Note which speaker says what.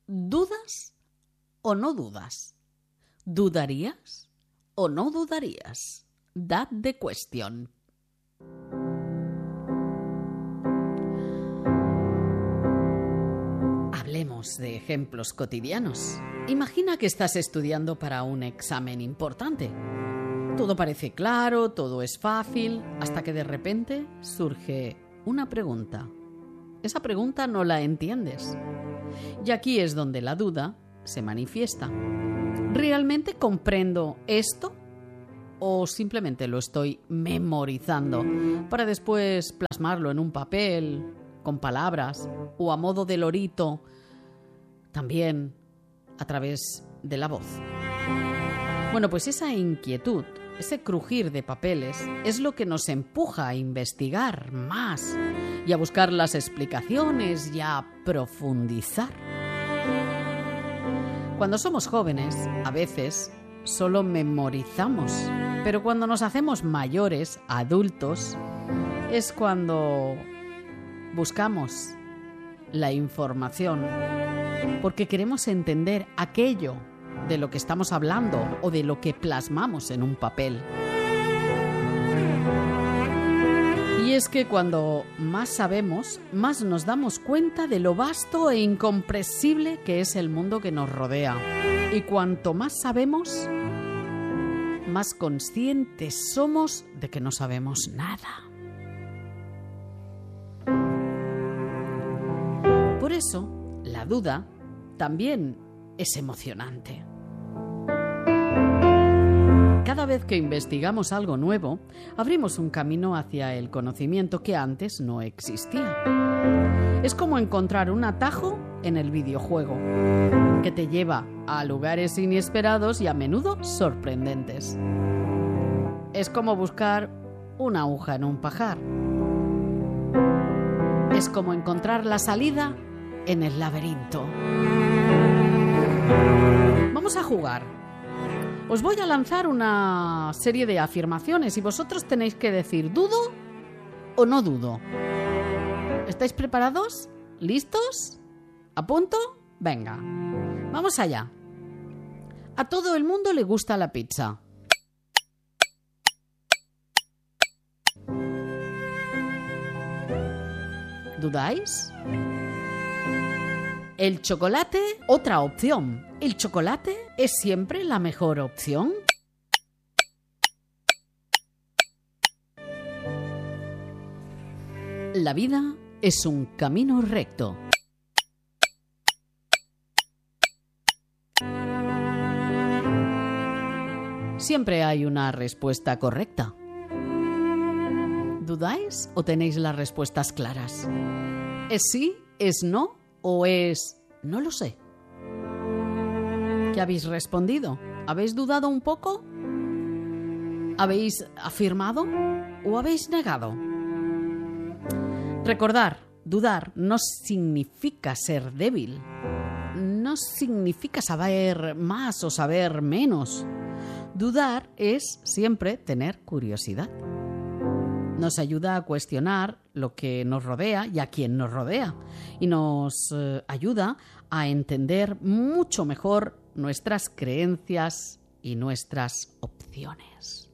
Speaker 1: ¿Dudas o no dudas? ¿Dudarías o no dudarías? That's the question. Hablemos de ejemplos cotidianos. Imagina que estás estudiando para un examen importante. Todo parece claro, todo es fácil, hasta que de repente surge una pregunta. Esa pregunta no la entiendes. Y aquí es donde la duda se manifiesta. ¿Realmente comprendo esto? ¿O simplemente lo estoy memorizando para después plasmarlo en un papel, con palabras, o a modo de lorito, también a través de la voz? Bueno, pues esa inquietud, ese crujir de papeles, es lo que nos empuja a investigar más y a buscar las explicaciones y a profundizar. Cuando somos jóvenes, a veces solo memorizamos, pero cuando nos hacemos mayores, adultos, es cuando buscamos la información, porque queremos entender aquello de lo que estamos hablando o de lo que plasmamos en un papel. Y es que cuando más sabemos, más nos damos cuenta de lo vasto e incomprensible que es el mundo que nos rodea. Y cuanto más sabemos, más conscientes somos de que no sabemos nada. Por eso, la duda también es emocionante. Cada vez que investigamos algo nuevo, abrimos un camino hacia el conocimiento que antes no existía. Es como encontrar un atajo en el videojuego, que te lleva a lugares inesperados y a menudo sorprendentes. Es como buscar una aguja en un pajar. Es como encontrar la salida en el laberinto. Vamos a jugar. Os voy a lanzar una serie de afirmaciones y vosotros tenéis que decir ¿dudo o no dudo? ¿Estáis preparados? ¿Listos? ¿A punto? Venga, vamos allá. A todo el mundo le gusta la pizza. ¿Dudáis? El chocolate, otra opción. ¿El chocolate es siempre la mejor opción? La vida es un camino recto. Siempre hay una respuesta correcta. ¿Dudáis o tenéis las respuestas claras? ¿Es sí? ¿Es no? ¿O es no lo sé? ¿Qué habéis respondido? ¿Habéis dudado un poco? ¿Habéis afirmado o habéis negado? Recordar, dudar no significa ser débil. No significa saber más o saber menos. Dudar es siempre tener curiosidad. Nos ayuda a cuestionar lo que nos rodea y a quien nos rodea. Y nos ayuda a entender mucho mejor nuestras creencias y nuestras opciones.